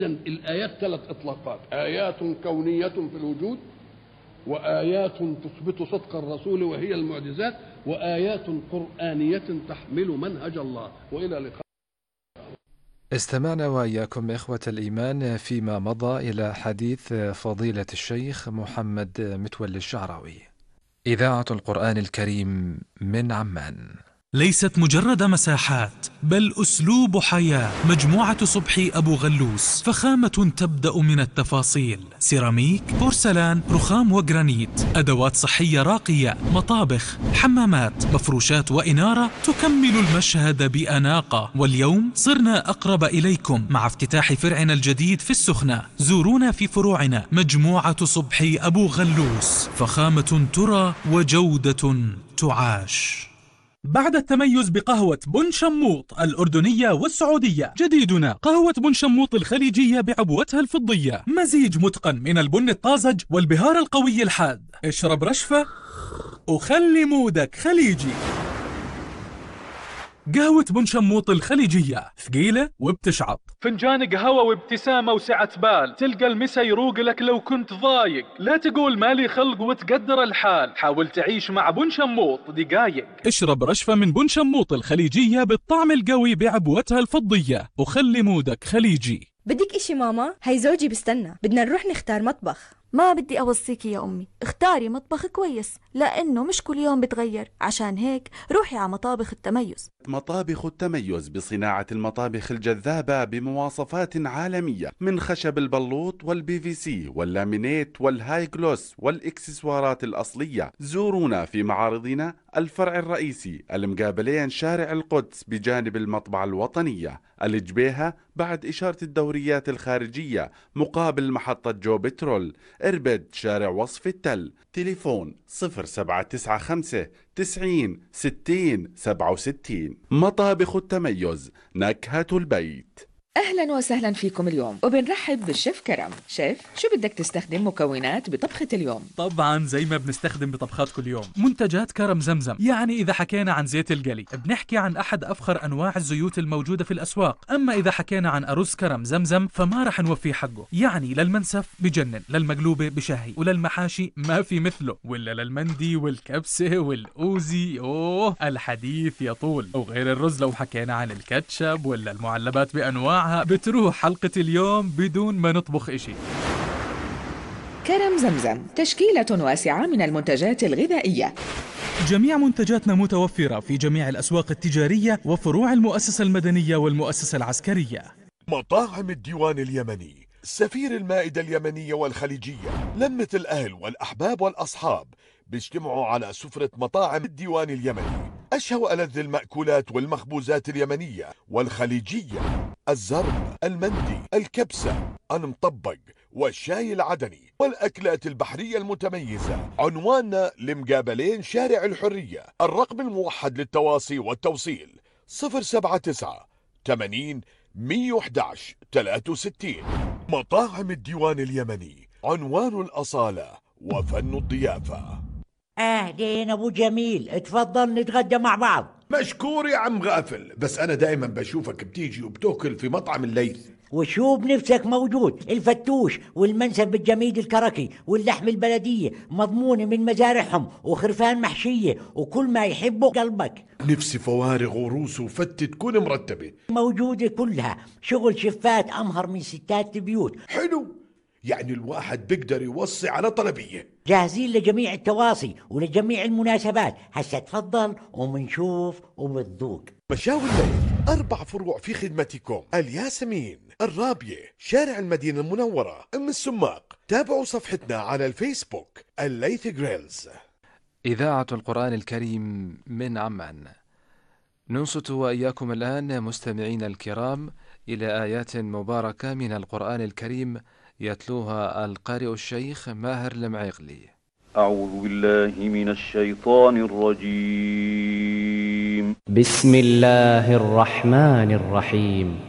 الآيات ثلاث إطلاقات: آيات كونية في الوجود، وآيات تثبت صدق الرسول وهي المعجزات، وآيات قرآنية تحمل منهج الله. وإلى اللقاء. استمعنا وإياكم إخوة الإيمان فيما مضى إلى حديث فضيلة الشيخ محمد متولي الشعراوي. إذاعة القرآن الكريم من عمان ليست مجرد مساحات، بل أسلوب حياة. مجموعة صبحي أبو غلوس، فخامة تبدأ من التفاصيل: سيراميك، بورسلان، رخام وجرانيت، أدوات صحية راقية، مطابخ، حمامات، مفروشات وإنارة تكمل المشهد بأناقة. واليوم صرنا أقرب إليكم مع افتتاح فرعنا الجديد في السخنة. زورونا في فروعنا. مجموعة صبحي أبو غلوس، فخامة ترى وجودة تعاش. بعد التميز بقهوة بن شموط الأردنية والسعودية، جديدنا قهوة بن شموط الخليجية بعبوتها الفضية، مزيج متقن من البن الطازج والبهار القوي الحاد. اشرب رشفة وخلي مودك خليجي. قهوة بن شموط الخليجية، ثقيلة وبتشعط. فنجان قهوة وابتسامة وسعة بال، تلقى المسا يروق لك لو كنت ضايق. لا تقول مالي خلق وتقدر الحال، حاول تعيش مع بن شموط دقايق. اشرب رشفة من بن شموط الخليجية بالطعم القوي بعبوتها الفضية، وخلي مودك خليجي. بدك اشي ماما؟ هاي زوجي بستنى، بدنا نروح نختار مطبخ. ما بدي أوصيكي يا أمي، اختاري مطبخ كويس لأنه مش كل يوم بتغير. عشان هيك روحي على مطابخ التميز. مطابخ التميز بصناعة المطابخ الجذابة بمواصفات عالمية، من خشب البلوط والPVC واللامينيت والهاي جلوس والإكسسوارات الأصلية. زورونا في معارضنا الفرع الرئيسي المقابلين شارع القدس بجانب المطبعة الوطنية، الجبيهة بعد إشارة الدوريات الخارجية مقابل محطة جو بترول. إربد شارع وصف التل. تليفون 0795 90 60 67. مطابخ التميز، نكهة البيت. أهلا وسهلا فيكم اليوم، وبنرحب بالشيف كرم. شيف، شو بدك تستخدم مكونات بطبخة اليوم؟ طبعا زي ما بنستخدم بطبخات كل يوم، منتجات كرم زمزم. يعني إذا حكينا عن زيت القلي بنحكي عن أحد أفخر أنواع الزيوت الموجودة في الأسواق. أما إذا حكينا عن أرز كرم زمزم فما رح نوفيه حقه. يعني للمنسف بجنن، للمقلوبة بشهي، وللمحاشي ما في مثله، ولا للمندي والكبسة والأوزي. أوه الحديث يطول. وغير الرز لو حكينا عن الكاتشب ولا المعلبات بأنواع بتروح حلقة اليوم بدون ما نطبخ إشي. كرم زمزم تشكيلة واسعة من المنتجات الغذائية. جميع منتجاتنا متوفرة في جميع الأسواق التجارية وفروع المؤسسة المدنية والمؤسسة العسكرية. مطاعم الديوان اليمني، سفير المائدة اليمنية والخليجية، لمة الأهل والأحباب والأصحاب بيجتمعوا على سفرة مطاعم الديوان اليمني. أشهى وألذ المأكولات والمخبوزات اليمنية والخليجية: الزرب، المندي، الكبسة، المطبق، والشاي العدني، والأكلات البحرية المتميزة. عنواننا لمقابلين شارع الحرية. الرقم الموحد للتواصي والتوصيل 079 80 111 63. مطاعم الديوان اليمني، عنوان الأصالة وفن الضيافة. أهلين أبو جميل، اتفضل نتغدى مع بعض. مشكور يا عم غافل، بس أنا دائما بشوفك بتيجي وبتاكل في مطعم الليث. وشو بنفسك موجود، الفتوش والمنسف بالجميد الكركي واللحم البلدية مضمونة من مزارعهم، وخرفان محشية، وكل ما يحبه قلبك. نفسي فوارغ وروس وفتة تكون مرتبة موجودة كلها، شغل شفات أمهر من ستات البيوت. حلو، يعني الواحد بيقدر يوصي على طلبية. جاهزين لجميع التواصي ولجميع المناسبات. هسا تفضل ومنشوف وبتذوق. مشاوي الليث 4 فروع في خدمتكم: الياسمين، الرابية، شارع المدينة المنورة، أم السماق. تابعوا صفحتنا على الفيسبوك الليث جريلز. إذاعة القرآن الكريم من عمان. ننصت وإياكم الآن مستمعين الكرام إلى آيات مباركة من القرآن الكريم يتلوها القارئ الشيخ ماهر المعيقلي. أعوذ بالله من الشيطان الرجيم. بسم الله الرحمن الرحيم.